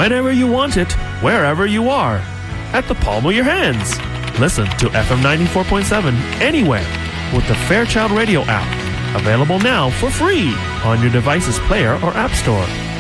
whenever you want it, wherever you are, at the palm of your hands. Listen to FM 94.7 anywhere with the Fairchild Radio app. Available now for free on your device's player or app store.